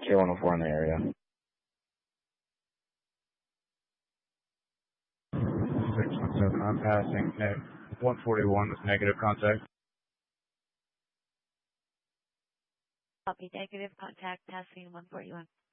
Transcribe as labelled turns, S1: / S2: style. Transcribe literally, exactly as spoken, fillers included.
S1: K one oh four in the area.
S2: six one seven, I'm passing net one forty-one with negative contact.
S3: Copy, negative contact, passing one forty-one.